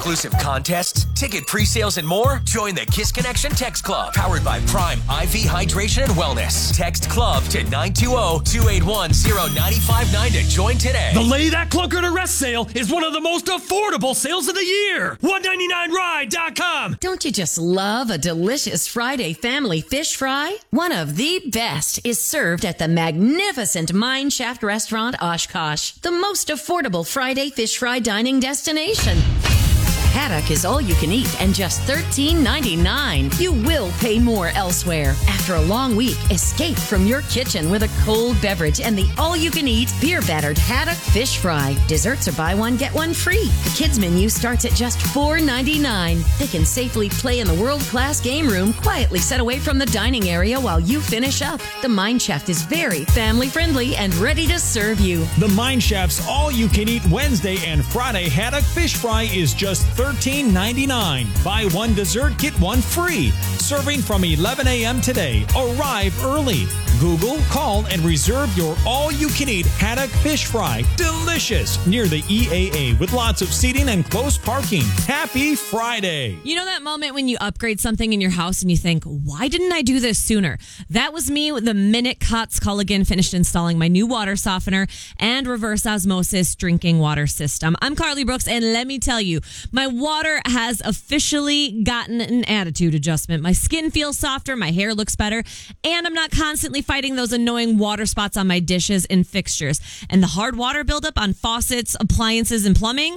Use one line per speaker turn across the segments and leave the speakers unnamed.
Exclusive contests, ticket pre-sales, and more? Join the Kiss Connection Text Club, powered by Prime IV Hydration and Wellness. Text Club to 920-281-0959 to join today.
The Lay That Clunker to Rest sale is one of the most affordable sales of the year. $199ride.com.
Don't you just love a delicious Friday family fish fry? One of the best is served at the magnificent Mine Shaft Restaurant Oshkosh, the most affordable Friday fish fry dining destination. Haddock is all you can eat and just $13.99. You will pay more elsewhere. After a long week, escape from your kitchen with a cold beverage and the all-you-can-eat beer-battered haddock fish fry. Desserts are buy one, get one free. The kids' menu starts at just $4.99. They can safely play in the world-class game room, quietly set away from the dining area while you finish up. The Mine Shaft is very family-friendly and ready to serve you.
The Mine Shaft's all-you-can-eat Wednesday and Friday haddock fish fry is just $13.99. Buy one dessert, get one free. Serving from 11 a.m. today. Arrive early. Google, call, and reserve your all-you-can-eat haddock fish fry. Delicious. Near the EAA with lots of seating and close parking. Happy Friday.
You know that moment when you upgrade something in your house and you think, why didn't I do this sooner? That was me the minute Kotz Culligan finished installing my new water softener and reverse osmosis drinking water system. I'm Carly Brooks, and let me tell you, my water has officially gotten an attitude adjustment. My skin feels softer, my hair looks better, and I'm not constantly fighting those annoying water spots on my dishes and fixtures. And the hard water buildup on faucets, appliances, and plumbing,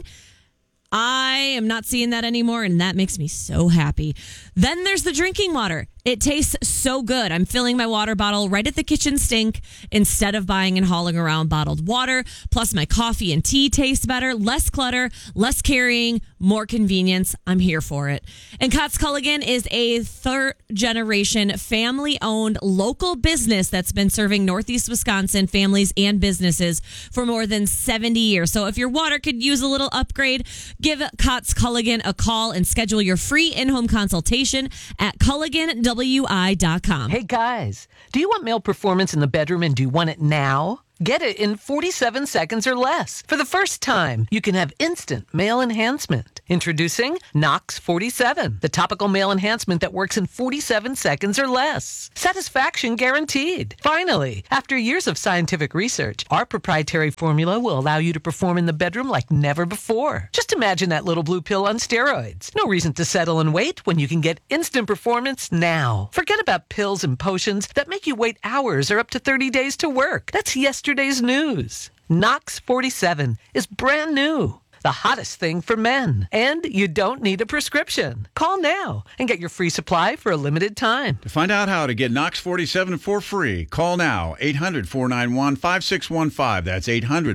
I am not seeing that anymore, and that makes me so happy. Then there's the drinking water. It tastes so good. I'm filling my water bottle right at the kitchen sink instead of buying and hauling around bottled water. Plus, my coffee and tea taste better, less clutter, less carrying, more convenience. I'm here for it. And Kotz Culligan is a third-generation, family-owned local business that's been serving Northeast Wisconsin families and businesses for more than 70 years. So if your water could use a little upgrade, give Kotz Culligan a call and schedule your free in-home consultation at culliganwi.com.
Hey guys, do you want male performance in the bedroom and do you want it now? Get it in 47 seconds or less. For the first time, you can have instant male enhancement. Introducing Knox 47, the topical male enhancement that works in 47 seconds or less. Satisfaction guaranteed. Finally, after years of scientific research, our proprietary formula will allow you to perform in the bedroom like never before. Just imagine that little blue pill on steroids. No reason to settle and wait when you can get instant performance now. Forget about pills and potions that make you wait hours or up to 30 days to work. That's yesterday's news. Knox 47 is brand new. The hottest thing for men. And you don't need a prescription. Call now and get your free supply for a limited time.
To find out how to get Knox 47 for free, call now. 800-491-5615. That's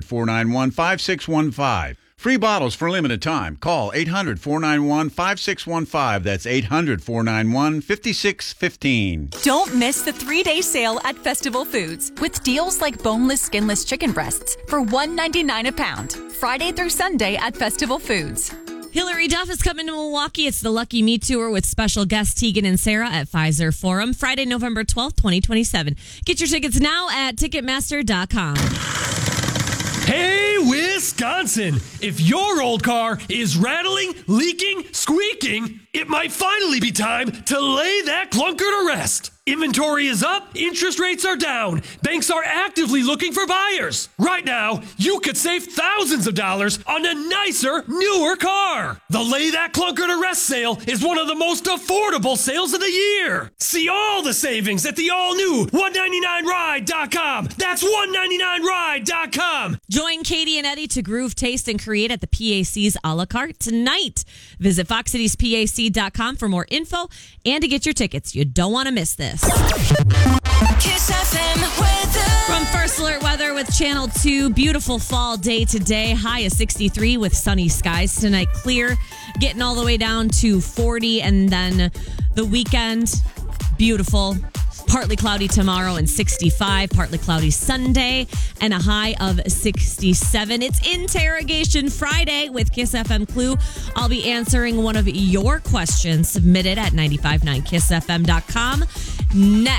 800-491-5615. Free bottles for limited time. Call 800-491-5615. That's 800-491-5615.
Don't miss the 3-day sale at Festival Foods with deals like boneless, skinless chicken breasts for $1.99 a pound. Friday through Sunday at Festival Foods.
Hilary Duff is coming to Milwaukee. It's the Lucky Me Tour with special guests Tegan and Sarah at Pfizer Forum, Friday, November 12th, 2027. Get your tickets now at Ticketmaster.com.
Hey, Wisconsin! If your old car is rattling, leaking, squeaking, it might finally be time to lay that clunker to rest. Inventory is up, interest rates are down, banks are actively looking for buyers. Right now, you could save thousands of dollars on a nicer, newer car. The Lay That Clunker to Rest sale is one of the most affordable sales of the year. See all the savings at the all-new $199ride.com. That's $199ride.com.
Join Katie and Eddie to groove, taste, and create at the PAC's a la carte tonight. Visit foxcitiespac.com for more info and to get your tickets. You don't want to miss this.
Kiss FM weather.
From First Alert Weather with Channel 2, beautiful fall day today. High of 63 with sunny skies tonight. Clear, getting all the way down to 40. And then the weekend, beautiful. Partly cloudy tomorrow and 65. Partly cloudy Sunday and a high of 67. It's Interrogation Friday with Kiss FM Clue. I'll be answering one of your questions submitted at 959kissfm.com. Next.